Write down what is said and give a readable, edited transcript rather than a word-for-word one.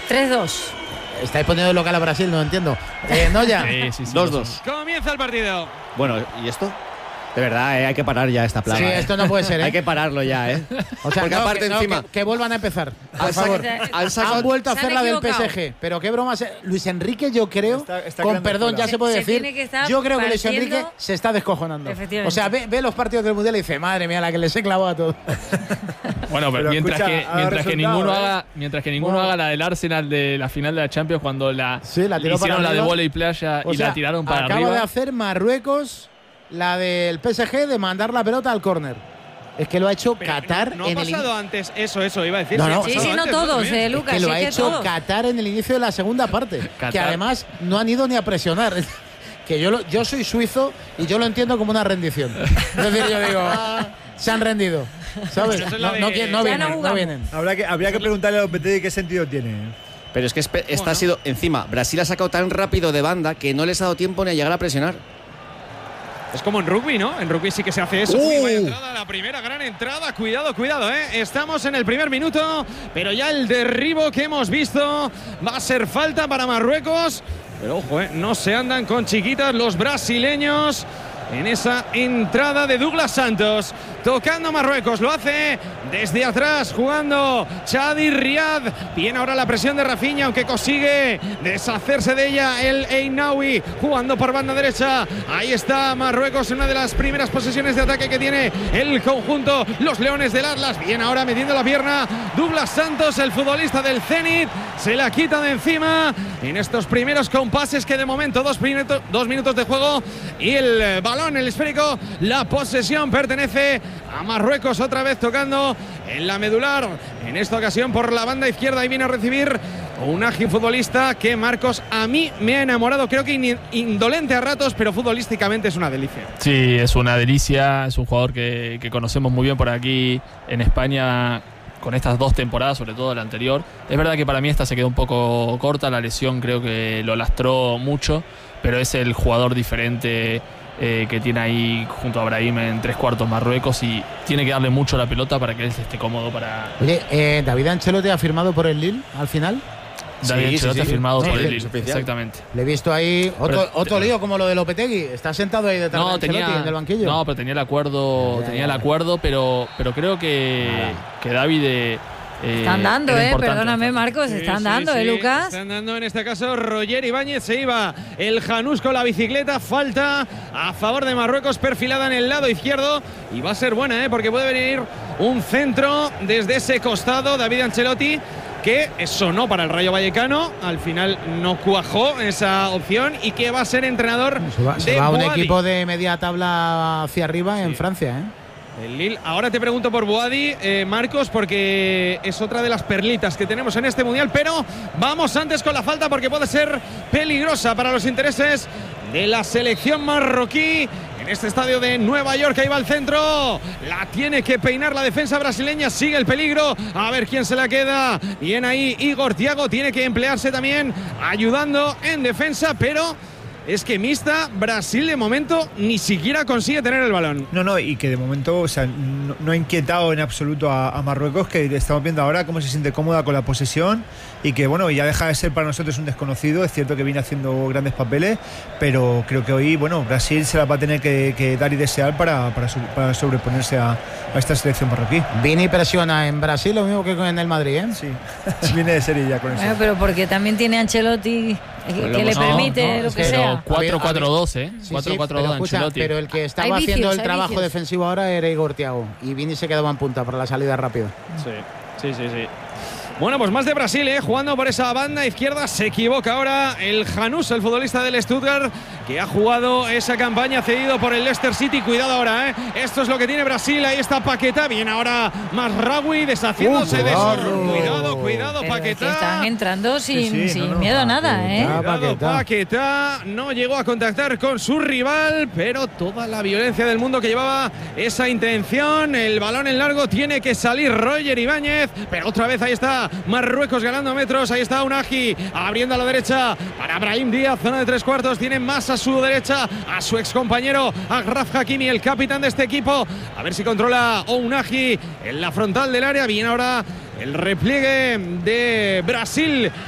3-2. Estáis poniendo local a Brasil, no entiendo. No ya. Sí, 2-2. Comienza el partido. Bueno, ¿y esto? De verdad, hay que parar ya esta plaga. Sí, esto no puede ser, ¿eh? Hay que pararlo ya, O sea, porque no, aparte encima que vuelvan a empezar. Por han favor. sacado Han vuelto a Se hacer han la del equivocado. PSG. Pero qué broma. Luis Enrique, yo creo, Está con quedando perdón, fuera. ya se puede Se decir. tiene que estar Yo creo que Luis partiendo. Enrique se está descojonando. Efectivamente. O sea, ve los partidos del Mundial y dice, madre mía, la que les he clavado a todos. Bueno, pero mientras escucha, que ha dado resultado, ninguno haga la del Arsenal de la final de la Champions cuando Sí, la le tiró para hicieron la de arriba. vóley playa O y sea, la tiraron para acaba arriba. de hacer Marruecos la del PSG de mandar la pelota al córner. Es que lo ha hecho Pero Qatar no ha en el pasado antes. Eso, iba a decir. No, no. ha Sí, pasado no antes, todos, también. Lucas. que lo sí ha que hecho todos. Qatar en el inicio de la segunda parte. Qatar. Que además no han ido ni a presionar. Que yo soy suizo y yo lo entiendo como una rendición. Es decir, yo digo, se han rendido. ¿Sabes? Pero eso es la No, de- no Ya no vienen, no jugamos. vienen. Habría que preguntarle a Lopetegui qué sentido tiene. Pero es que esta ha sido encima. Brasil ha sacado tan rápido de banda que no les ha dado tiempo ni a llegar a presionar. Es como en rugby, ¿no? En rugby sí que se hace eso. Uy, vaya entrada, la primera gran entrada. Cuidado, ¿eh? Estamos en el primer minuto, pero ya el derribo que hemos visto va a ser falta para Marruecos. Pero ojo, no se andan con chiquitas los brasileños en esa entrada de Douglas Santos. Tocando Marruecos, lo hace desde atrás, jugando Chadi Riad. Viene ahora la presión de Rafinha, aunque consigue deshacerse de ella el Einaoui, jugando por banda derecha. Ahí está Marruecos, una de las primeras posesiones de ataque que tiene el conjunto, los Leones del Atlas. Bien ahora metiendo la pierna Douglas Santos, el futbolista del Zenit, se la quita de encima en estos primeros compases que de momento 2 minutos de juego y el balón, el esférico, la posesión pertenece a Marruecos, otra vez tocando en la medular, en esta ocasión por la banda izquierda, y viene a recibir un ágil futbolista que, Marcos, a mí me ha enamorado. Creo que indolente a ratos, pero futbolísticamente es una delicia. Sí, es una delicia, es un jugador que conocemos muy bien por aquí en España con estas 2 temporadas, sobre todo la anterior. Es verdad que para mí esta se quedó un poco corta, la lesión creo que lo lastró mucho, pero es el jugador diferente que tiene ahí junto a Brahim en 3/4 Marruecos, y tiene que darle mucho la pelota para que él esté cómodo para... Oye, ¿David Ancelotti ha firmado por el Lille al final? David Ancelotti ha firmado por el Lille, oficial. exactamente. Le he visto ahí otro lío como lo de Lopetegui. Está sentado ahí detrás de Ancelotti en el banquillo. No, pero tenía el acuerdo, pero creo que David... Están dando, era importante. perdóname, Marcos, están dando, Lucas. Están dando en este caso Roger Ibáñez, se iba el Janús con la bicicleta, falta a favor de Marruecos perfilada en el lado izquierdo, y va a ser buena, porque puede venir un centro desde ese costado. David Ancelotti, que sonó para el Rayo Vallecano, al final no cuajó esa opción, y que va a ser entrenador Se de va un Boadi. equipo de media tabla hacia arriba en Francia, El Lille. Ahora te pregunto por Boadi, Marcos, porque es otra de las perlitas que tenemos en este Mundial, pero vamos antes con la falta porque puede ser peligrosa para los intereses de la selección marroquí. En este estadio de Nueva York, ahí va el centro, la tiene que peinar la defensa brasileña, sigue el peligro, a ver quién se la queda. Bien ahí Igor Thiago, tiene que emplearse también ayudando en defensa, pero es que mixta, Brasil de momento ni siquiera consigue tener el balón. No, y que de momento, o sea, no ha inquietado en absoluto a Marruecos, que estamos viendo ahora cómo se siente cómoda con la posesión, y que bueno, ya deja de ser para nosotros un desconocido. Es cierto que viene haciendo grandes papeles, pero creo que hoy, bueno, Brasil se la va a tener que dar y desear para sobreponerse a esta selección marroquí. Vini presiona en Brasil lo mismo que en el Madrid, Sí, viene de serie ya con eso. Pero porque también tiene Ancelotti que le permite lo que sea. 4-4-2, Sí, 4-4-2 pero, Ancelotti. pero el que estaba Hay vicios, haciendo el hay trabajo vicios. defensivo ahora era Igor Thiago, y Vini se quedaba en punta para la salida rápida. Sí. Bueno, pues más de Brasil, jugando por esa banda izquierda. Se equivoca ahora el Janús, el futbolista del Stuttgart, que ha jugado esa campaña cedido por el Leicester City. Cuidado ahora, Esto es lo que tiene Brasil. Ahí está Paquetá. Viene ahora Mazraoui deshaciéndose de eso. Cuidado, Pero es que Paquetá. están entrando sin no, miedo a nada, Cuidado, Paquetá no llegó a contactar con su rival, pero toda la violencia del mundo que llevaba esa intención. El balón en largo tiene que salir Roger Ibáñez, pero otra vez ahí está Marruecos ganando metros. Ahí está Unagi abriendo a la derecha para Brahim Díaz, zona de 3/4. Tiene más a su derecha a su excompañero Achraf Hakimi, el capitán de este equipo. A ver si controla Unagi en la frontal del área. Viene ahora el repliegue de Brasil